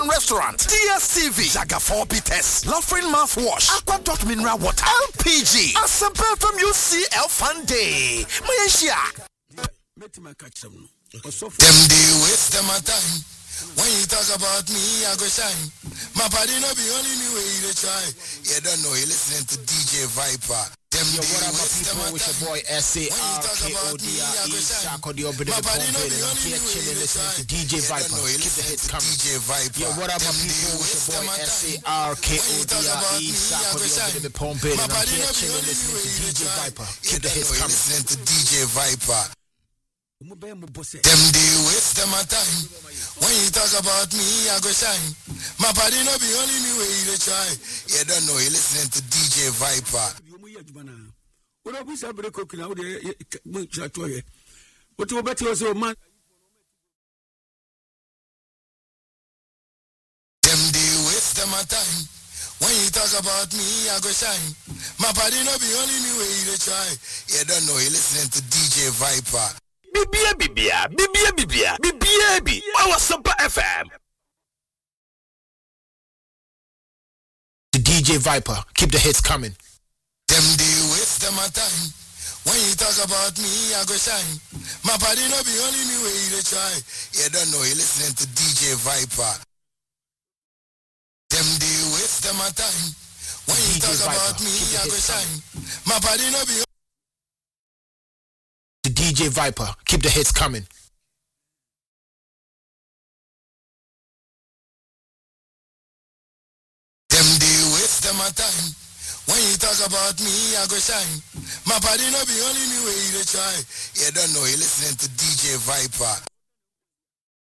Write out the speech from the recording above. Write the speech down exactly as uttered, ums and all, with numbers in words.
Restaurant, D S T V, Jaga four Peters, Laughing Mouthwash, Aqua Dot Mineral Water, L P G, Asempe from U C L Fun Day. Malaysia. Them they waste them my time. When you talk about me, I go shine. My body no be only me way they try. You don't know, you listening to D J Viper. Them Yo, what up, my people? With your boy S A R K O D R E, Sako the Obidi, the Pompe, and I'm here chilling listening to D J Viper. Keep the hits coming. Yo, what up, my people? With your boy S A R K O D R E, Sako the Obidi, the Pompe, and I'm here chilling listening to D J Viper. Keep the hits coming. Listening to D J Viper. Them they waste them my time. When you talk about me, I go shine. My body no be only me way they try. You don't know, you listening to D J Viper. What up, we break cooking out there? What you bet you man? Them they waste them my time. When you talk about me, I go shine. My body no be only me way they try. You don't know, you listening to D J Viper. Bibia Bibia, Bibia Bibia, Bibia Bi, our Super F M. The D J Viper, keep the hits coming. Them they waste them my time. When you talk about me, I go shine. My body no be only me way they try. You don't know, you listening to D J Viper. Them they waste them my time. When you D J talk Viper, about me, keep the I go hits shine. My body no be The D J Viper, keep the hits coming. Them they waste them my time. When you talk about me, I go shine. My body no be only me way they try. You don't know, you listening to D J Viper.